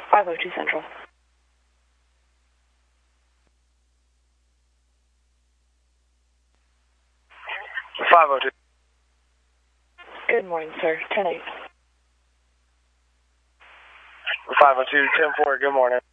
502 Central. 502. Good morning, sir. 10-8. 502, 10-4, good morning.